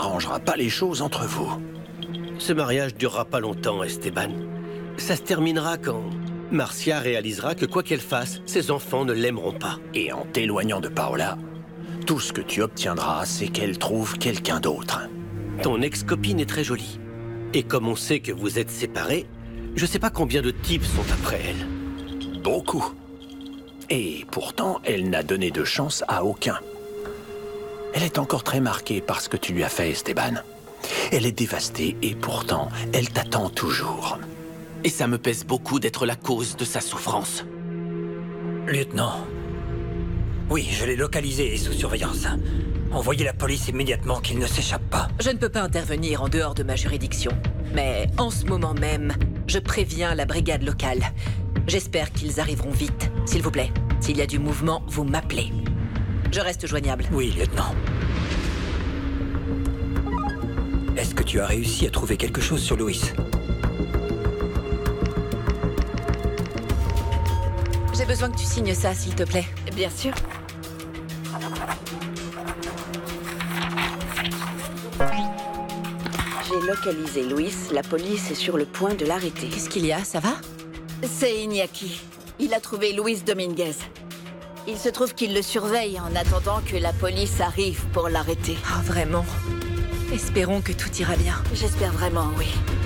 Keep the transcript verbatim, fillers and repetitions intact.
n'arrangera pas les choses entre vous. Ce mariage durera pas longtemps, Esteban. Ça se terminera quand Marcia réalisera que quoi qu'elle fasse, ses enfants ne l'aimeront pas. Et en t'éloignant de Paola, tout ce que tu obtiendras, c'est qu'elle trouve quelqu'un d'autre. Ton ex-copine est très jolie. Et comme on sait que vous êtes séparés, je sais pas combien de types sont après elle. Beaucoup. Et pourtant, elle n'a donné de chance à aucun. Elle est encore très marquée par ce que tu lui as fait, Esteban. Elle est dévastée et pourtant, elle t'attend toujours. Et ça me pèse beaucoup d'être la cause de sa souffrance. Lieutenant. Oui, je l'ai localisé et sous surveillance. Envoyez la police immédiatement, qu'il ne s'échappe pas. Je ne peux pas intervenir en dehors de ma juridiction. Mais en ce moment même, je préviens la brigade locale. J'espère qu'ils arriveront vite. S'il vous plaît, s'il y a du mouvement, vous m'appelez. Je reste joignable. Oui, lieutenant. Est-ce que tu as réussi à trouver quelque chose sur Louis? J'ai besoin que tu signes ça, s'il te plaît. Bien sûr. J'ai localisé Luis. La police est sur le point de l'arrêter. Qu'est-ce qu'il y a? Ça va? C'est Iñaki. Il a trouvé Luis Dominguez. Il se trouve qu'il le surveille en attendant que la police arrive pour l'arrêter. Oh, vraiment? Espérons que tout ira bien. J'espère vraiment, oui.